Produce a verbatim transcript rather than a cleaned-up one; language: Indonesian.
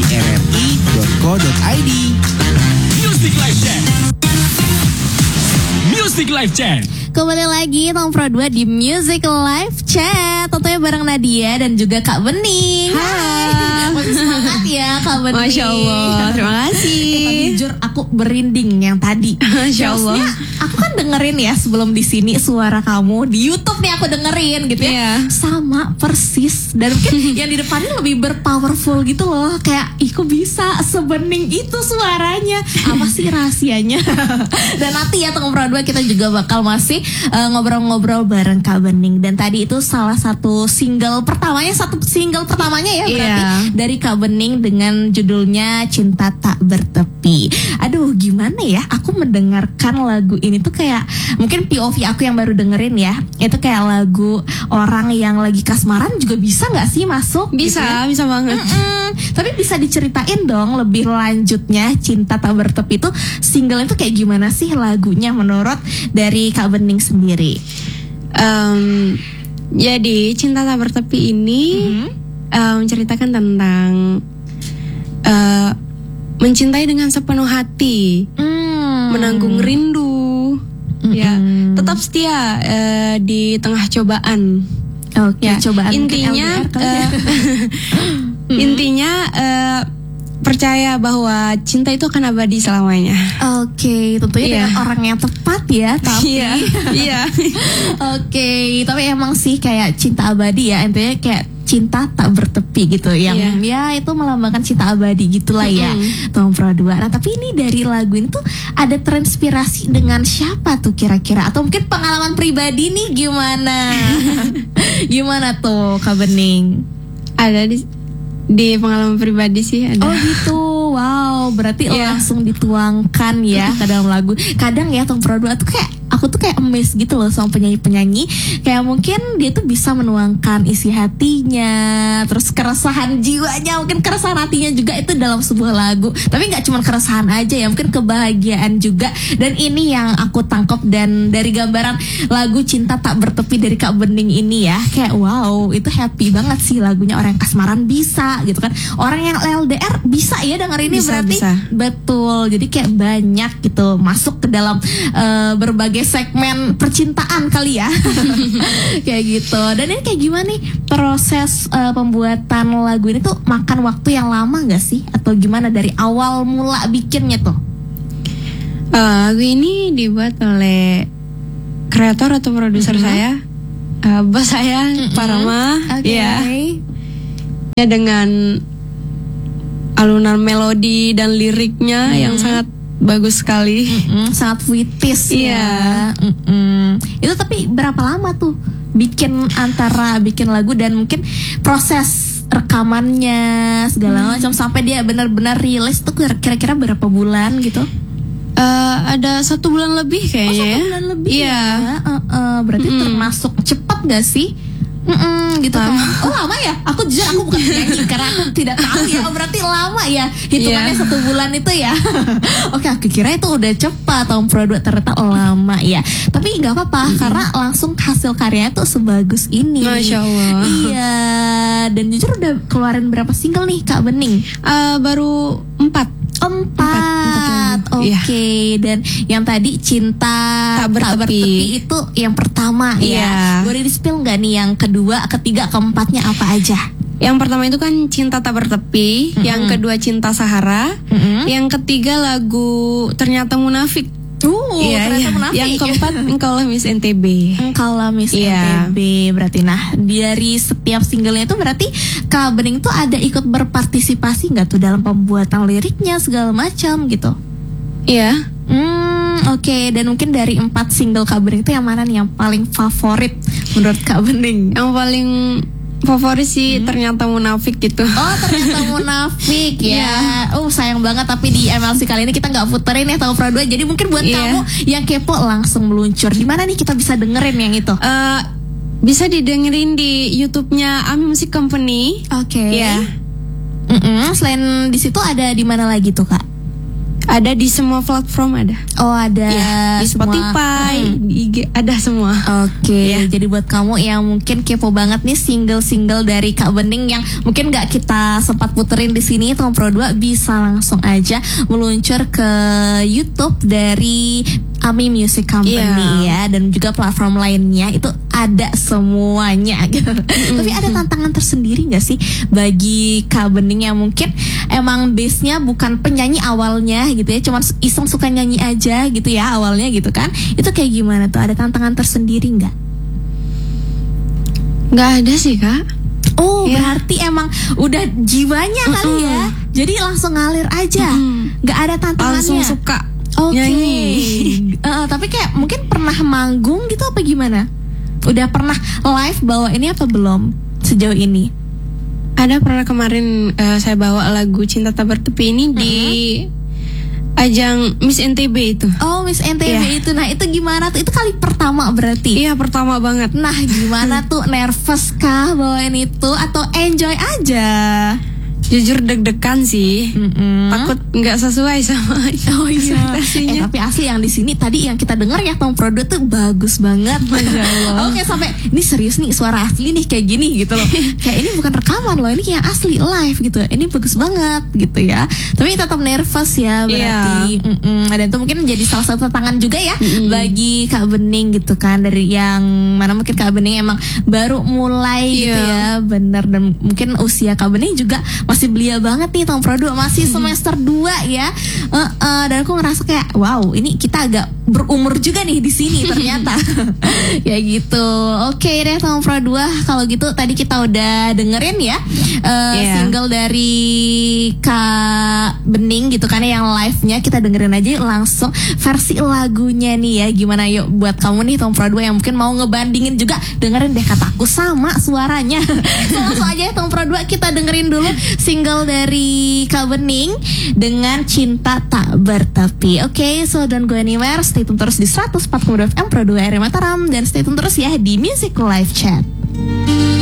di r r i dot co dot i d. Music Live Chat. Music Live Chat. Kembali lagi Tongpro dua di Music Live Chat. Tentunya bareng Nadia dan juga Kak Bening. Hai. Masih semangat ya Kak Bening. Masya Allah, terima kasih. Eh, tapi jujur aku berinding yang tadi. Masya Allah. Maksudnya, aku kan dengerin ya sebelum di sini suara kamu di YouTube nih aku dengerin gitu ya. Iya. Sama persis. Dan mungkin yang di depannya lebih berpowerful gitu loh. Kayak ih kok bisa sebening itu suaranya. Apa sih rahasianya? Dan nanti ya Tongpro dua kita juga bakal masih uh, ngobrol-ngobrol bareng Kak Bening. Dan tadi itu salah satu single pertamanya, satu single pertamanya ya berarti Iya. dari Kak Bening dengan judulnya Cinta Tak Bertepi. Aduh gimana ya, aku mendengarkan lagu ini tuh kayak mungkin P O V aku yang baru dengerin ya. Itu kayak lagu orang yang lagi kasmaran juga bisa gak sih masuk? Bisa, gitu ya? bisa banget. Mm-mm. Tapi bisa diceritain dong lebih lanjutnya Cinta Tak Bertepi itu single itu kayak gimana sih lagunya menurut dari Kak Bening sendiri? Um, jadi Cinta Tak Bertepi ini Mm-hmm. uh, menceritakan tentang uh, mencintai dengan sepenuh hati, Mm. menanggung rindu, Mm-mm. ya, tetap setia uh, di tengah cobaan. Oke, Ya, cobaan intinya mungkin L D R kali ya. uh, intinya uh, percaya bahwa cinta itu akan abadi selamanya. Oke, tentunya Iya. dengan orang yang tepat ya, tapi Iya, iya. Oke, tapi emang sih kayak cinta abadi ya, intinya kayak cinta tak bertepi gitu yang Iya. ya itu melambangkan cinta abadi gitulah ya. Mm-mm. Tongpro dua. Nah, tapi ini dari lagu ini tuh ada terinspirasi dengan siapa tuh kira-kira atau mungkin pengalaman pribadi nih gimana? Gimana tuh Kak Bening? Ada di di pengalaman pribadi sih ada. Oh gitu, wow, berarti Iya. langsung dituangkan ya ke dalam lagu. Kadang ya Tongpro dua tuh kayak aku tuh kayak amazed gitu loh sama penyanyi-penyanyi. Kayak mungkin dia tuh bisa menuangkan isi hatinya, terus keresahan jiwanya, mungkin keresahan hatinya juga itu dalam sebuah lagu. Tapi nggak cuma keresahan aja ya, mungkin kebahagiaan juga. Dan ini yang aku tangkap dan dari gambaran lagu Cinta Tak Bertepi dari Kak Bening ini ya, kayak wow, itu happy banget sih lagunya. Orang yang kasmaran bisa gitu kan, orang yang L D R bisa ya denger ini. Bisa, berarti bisa. betul. Jadi kayak banyak gitu masuk ke dalam uh, berbagai segmen percintaan kali ya. Kayak gitu. Dan ini kayak gimana nih proses uh, pembuatan lagu ini tuh makan waktu yang lama gak sih? Atau gimana dari awal mula bikinnya tuh? Uh, lagu ini dibuat oleh kreator atau produser Mm-hmm. saya, uh, bos saya, Pak Rama. Oke. Ya. Ya, dengan alunan melodi dan liriknya Mm-hmm. yang sangat bagus sekali. Mm, sangat puitis Iya. ya. Mm-mm. Itu tapi berapa lama tuh bikin antara bikin lagu dan mungkin proses rekamannya segala macam sampai dia benar-benar rilis tuh kira-kira berapa bulan gitu? Uh, ada satu bulan lebih Oh, kayaknya. satu ya. bulan lebih Iya. ya. Uh, uh, berarti Mm-mm. termasuk cepat gak sih? Mm-mm, gitu kan. Oh lama ya? Aku jujur aku bukan penyanyi karena aku tidak tahu ya. Oh berarti lama ya hitungannya Iya. satu bulan itu ya. Oke aku kira itu udah cepat. Tongpro dua ternyata lama ya. Tapi nggak apa-apa Mm-hmm. karena langsung hasil karyanya tuh sebagus ini. Masya Allah. Iya. Dan jujur udah keluarin berapa single nih Kak Bening? Uh, baru empat. Empat, Empat, oke. iya. Dan yang tadi Cinta Tak Bertepi. itu yang pertama ya. Iya. Boleh di-spill nggak nih yang kedua, ketiga, keempatnya apa aja? Yang pertama itu kan Cinta Tak Bertepi, Mm-mm. yang kedua Cinta Sahara, Mm-mm. yang ketiga lagu Ternyata Munafik. Uh, Iya, ternyata iya. munafik. Yang keempat Engkaulah Miss N T B. Engkaulah Miss Iya. N T B berarti. Nah dari setiap singlenya itu berarti Kak Bening tuh ada ikut berpartisipasi nggak tuh dalam pembuatan liriknya segala macam gitu? Iya. Hmm, oke. Dan mungkin dari empat single Kak Bening itu yang mana nih yang paling favorit menurut Kak Bening? Yang paling favorit sih Ternyata Munafik gitu. Oh ternyata munafik ya. Oh sayang banget tapi di M L C kali ini kita nggak puterin ya Tongpro dua. Jadi mungkin buat Iya. kamu yang kepo langsung meluncur. Di mana nih kita bisa dengerin yang itu? Eh, bisa didengerin di YouTube-nya Ami Music Company. Oke. Iya. Mm-mm. Selain di situ ada di mana lagi tuh Kak? Ada di semua platform ada. Oh ada Ya, di semua. Spotify, Hmm. di I G ada semua. Oke, Iya. jadi buat kamu yang mungkin kepo banget nih single-single dari Kak Bening yang mungkin nggak kita sempat puterin di sini, Tom Pro dua bisa langsung aja meluncur ke YouTube dari Ami Music Company ya, dan juga platform lainnya itu ada semuanya gitu. Tapi ada tantangan tersendiri nggak sih bagi Kak Bening yang mungkin emang base-nya bukan penyanyi awalnya gitu ya, cuma iseng suka nyanyi aja gitu ya awalnya gitu kan? Itu kayak gimana tuh? Ada tantangan tersendiri nggak? Nggak ada sih Kak. Oh, Ya. berarti emang udah jiwanya kali ya. Jadi langsung ngalir aja. Mm-mm. Nggak ada tantangannya. Langsung suka Oke. nyanyi. Eh, tapi kayak mungkin pernah manggung gitu apa gimana? Udah pernah live bawa ini apa belum sejauh ini? Ada pernah kemarin eh, saya bawa lagu Cinta Tak Bertepi ini di ajang Miss N T B itu. Oh, Miss N T B Iya. itu. Nah, itu gimana tuh? Itu kali pertama berarti. Iya pertama banget. Nah, gimana tuh? Nervous kah bawain itu atau enjoy aja? Jujur deg-degan sih. Mm-mm. Takut nggak sesuai sama Oh iya. Eh, ekspektasinya. tapi asli yang di sini tadi yang kita dengar ya Tom Product tuh bagus banget. Masya Allah. Oke, sampai ini serius nih suara asli nih kayak gini gitu loh. Kayak ini bukan rekaman loh, ini yang asli live gitu. Ini bagus banget gitu ya. Tapi tetap nervous ya berarti. Mm-mm. Dan itu mungkin jadi salah satu tantangan juga ya bagi Kak Bening gitu kan, dari yang mana mungkin Kak Bening emang baru mulai gitu ya. Iya. Bener, dan mungkin usia Kak Bening juga masih belia banget nih Tom Pro dua, masih semester dua ya. Uh, uh, dan aku ngerasa kayak wow, ini kita agak berumur juga nih di sini ternyata. Ya gitu. Oke deh Tom Pro dua, kalau gitu tadi kita udah dengerin ya uh, Iya. single dari Kak Bening gitu kan yang live-nya. Kita dengerin aja yuk langsung versi lagunya nih ya. Gimana yuk buat kamu nih Tom Pro dua yang mungkin mau ngebandingin juga, dengerin deh kataku sama suaranya. So, langsung aja ya Tom Pro dua kita dengerin dulu single dari Kak Bening dengan Cinta Tak Bertepi. Oke, so don't go anywhere, stay tune terus di seratus empat koma dua F M Pro dua R M Mataram, dan stay tune terus ya di Music Live Chat.